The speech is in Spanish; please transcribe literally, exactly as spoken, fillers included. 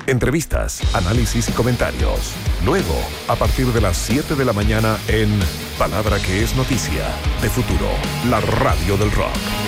Entrevistas, análisis y comentarios. Luego, a partir de las siete de la mañana en Palabra que es noticia, de Futuro, la radio del rock.